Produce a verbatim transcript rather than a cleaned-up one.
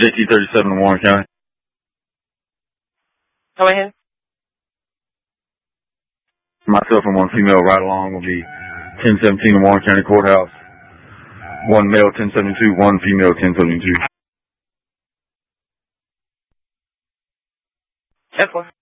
J T thirty-seven in Warren County. Go ahead. Myself and one female ride along will be ten seventeen in Warren County Courthouse. One male ten seventy-two, one female ten seventy-two. That's one.